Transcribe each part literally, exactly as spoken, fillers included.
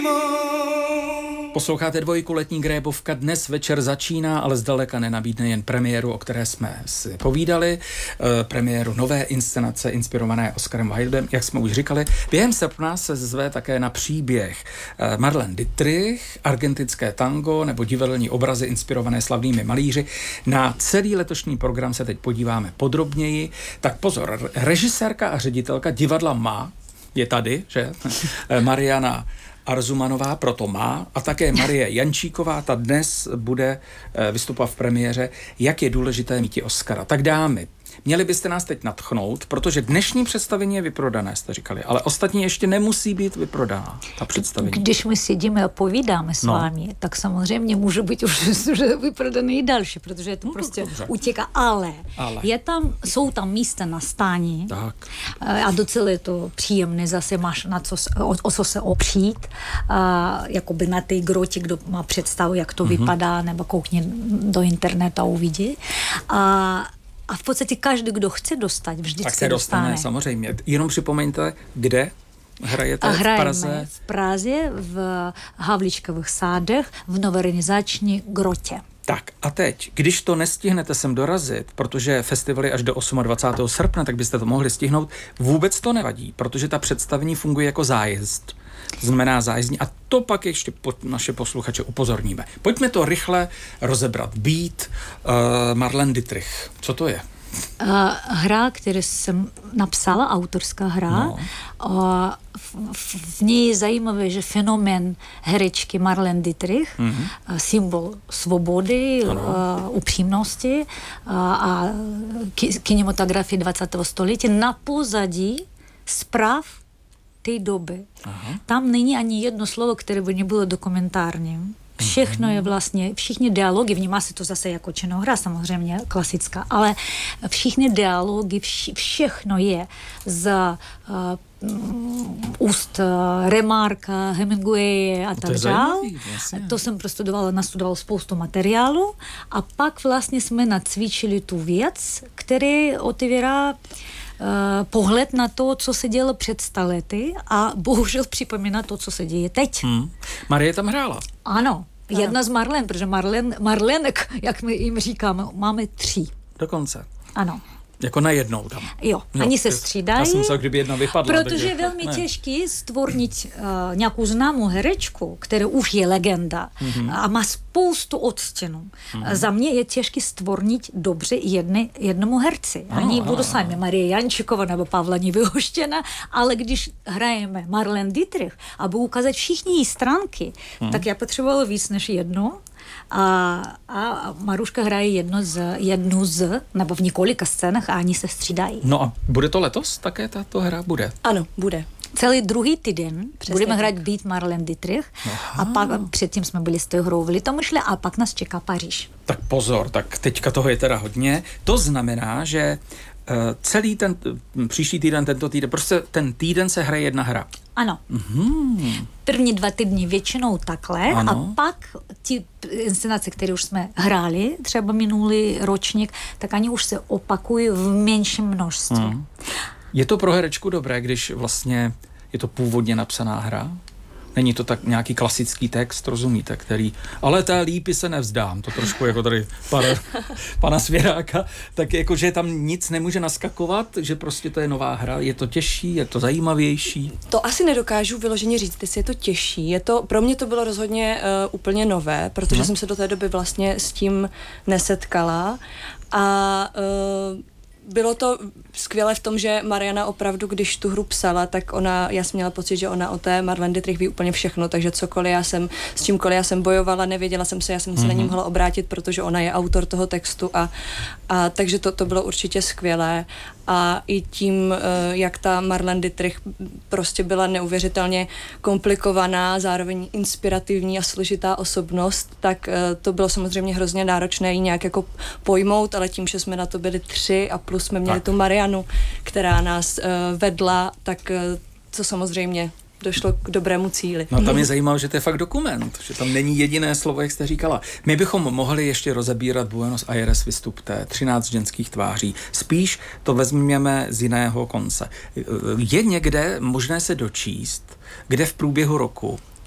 Posloucháte dvojku Letní grébovka. Dnes večer začíná, ale zdaleka nenabídne jen premiéru, o které jsme si povídali. E, premiéru nové inscenace inspirované Oscarem Wildem, jak jsme už říkali. Během srpna se zve také na příběh e, Marlene Dietrich, argentinské tango nebo divadelní obrazy inspirované slavnými malíři. Na celý letošní program se teď podíváme podrobněji. Tak pozor, režisérka a ředitelka divadla Má je tady, že? Mariana Arzumanová proto má a také Marie Jančíková, ta dnes bude vystupovat v premiéře, jak je důležité mít Oscara. Tak dámy, měli byste nás teď nadchnout, protože dnešní představení je vyprodané, jste říkali, ale ostatní ještě nemusí být vyprodaná, ta představení. Když my sedíme a povídáme s no. vámi, tak samozřejmě může být už, už vyprodané i další, protože je to no, prostě to utěká, ale, ale. Je tam, jsou tam místa na stání tak. A docela je to příjemné, zase máš na co, o, o co se opřít, a, jakoby na té grotě, kdo má představu, jak to mm-hmm. vypadá, nebo koukně do internetu a uvidí. A A v podstatě každý, kdo chce dostat, vždycky tak se dostane. dostane. Samozřejmě. Jenom připomeňte, kde hrajete a v Praze? v Praze, v Havlíčkových sádech, v novorenizační grotě. Tak a teď, když to nestihnete sem dorazit, protože festival je až do dvacátého osmého srpna, tak byste to mohli stihnout, vůbec to nevadí, protože ta představení funguje jako zájezd. To znamená zájezdní. A to pak ještě po, naše posluchače upozorníme. Pojďme to rychle rozebrat. Beat uh, Marlene Dietrich. Co to je? Uh, hra, kterou jsem napsala, autorská hra. No. Uh, v, v ní je zajímavé, že fenomén herečky Marlene Dietrich, mm-hmm. uh, symbol svobody, uh, upřímnosti uh, a ki- kinematografie dvacátého století na pozadí zpráv té doby. Aha. Tam není ani jedno slovo, které by nebylo dokumentárním. Všechno je vlastně, všichni dialogy, vnímá se to zase jako činohra, samozřejmě klasická, ale všichni dialogy, vši, všechno je z uh, úst uh, Remarka, Hemingway a tak dále. To jsem prostudovala, nastudovala spoustu materiálu a pak vlastně jsme nacvičili tu věc, který otevírá Uh, pohled na to, co se dělo před sta lety a bohužel připomíná to, co se děje teď. Hmm. Marie tam hrála. Ano, ano. Jedna z Marlene, protože Marlen, Marlenek, jak my jim říkáme, máme tři. Dokonce. Ano. Jako najednou tam. Jo, jo, oni se střídají. Já jsem myslel, kdyby jedna vypadla. Protože je velmi ne. těžké stvornit uh, nějakou známou herečku, která už je legenda mm-hmm. a má spoustu odstínů. Mm-hmm. Za mě je těžké stvornit dobře jedny, jednomu herci. Ano, Ani ano, budu ano. sami Marie Jančíková nebo Pavla Nevyhoštěna, ale když hrajeme Marlene Dietrich, aby ukázat všichni její stránky, mm-hmm. tak já potřebovala víc než jednu. A, a Maruška hraje jedno z, jednu z, nebo v několika scénách a ani se střídají. No a bude to letos také tato hra? Bude? Ano, bude. Celý druhý týden Přesně budeme tak. hrát Beat Marlene Dietrich. Aha. A pak předtím jsme byli s tou hrou v Litomyšli a pak nás čeká Paříž. Tak pozor, tak teďka toho je teda hodně. To znamená, že uh, celý ten uh, příští týden, tento týden, prostě ten týden se hraje jedna hra. Ano. Mm-hmm. První dva týdny většinou takhle ano. a pak ti inscenace, které už jsme hráli, třeba minulý ročník, tak ani už se opakují v menším množství. Mm. Je to pro herečku dobré, když vlastně je to původně napsaná hra? Není to tak nějaký klasický text, rozumíte, který, ale té lípy se nevzdám, to trošku jako tady pana, pana Svěráka, tak jako, že tam nic nemůže naskakovat, že prostě to je nová hra, je to těžší, je to zajímavější. To asi nedokážu vyloženě říct, jestli je to těžší, je to, pro mě to bylo rozhodně uh, úplně nové, protože no. jsem se do té doby vlastně s tím nesetkala a uh, bylo to skvělé v tom, že Mariana opravdu, když tu hru psala, tak ona, já jsem měla pocit, že ona o té Marlene Dietrich ví úplně všechno, takže cokoliv já jsem, s čímkoliv já jsem bojovala, nevěděla jsem se, já jsem se mm-hmm. na ní mohla obrátit, protože ona je autor toho textu a, a takže to, to bylo určitě skvělé a i tím, jak ta Marlene Dietrich prostě byla neuvěřitelně komplikovaná, zároveň inspirativní a složitá osobnost, tak to bylo samozřejmě hrozně náročné ji nějak jako pojmout, ale tím, že jsme na to byli tři a plus jsme měli tak. tu Marianu, která nás uh, vedla, tak uh, to samozřejmě došlo k dobrému cíli. No tam je zajímavé, že to je fakt dokument, že tam není jediné slovo, jak jste říkala. My bychom mohli ještě rozebírat Buenos Aires vystup té třináct ženských tváří. Spíš to vezmeme z jiného konce. Je někde možné se dočíst, kde v průběhu roku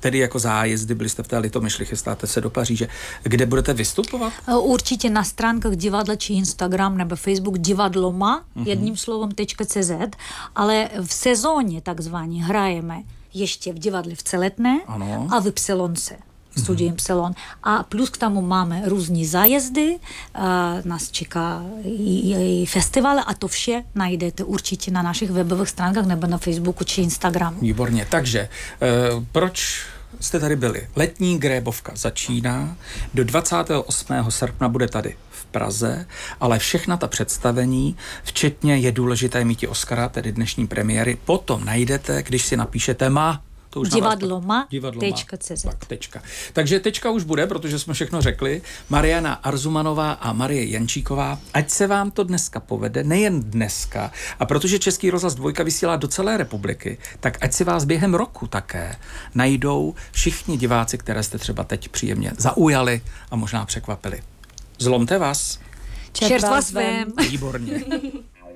tedy jako zájezdy, byli jste v té Litomyšli, chystáte se do Paříže. Kde budete vystupovat? Určitě na stránkách divadla či Instagram nebo Facebook divadloma, uh-huh. jedním slovom .cz, ale v sezóně takzvaně hrajeme ještě v divadle v Celetné ano. a v Ypsilonce. Studium Ypsilon. A plus k tomu máme různý zájezdy, uh, nás čeká i, i festival a to vše najdete určitě na našich webových stránkách nebo na Facebooku či Instagramu. Výborně. Takže uh, proč jste tady byli? Letní grébovka začíná, do dvacátého osmého srpna bude tady v Praze, ale všechna ta představení, včetně je důležité mít i Oscara, tedy dnešní premiéry, potom najdete, když si napíšete má divadloma tečka cé zet. Tak, tečka. Takže tečka už bude, protože jsme všechno řekli. Mariana Arzumanová a Marie Jančíková, ať se vám to dneska povede, nejen dneska, a protože Český rozhlas dvojka vysílá do celé republiky, tak ať si vás během roku také najdou všichni diváci, které jste třeba teď příjemně zaujali a možná překvapili. Zlomte vás. Čerstva svém. Výborně.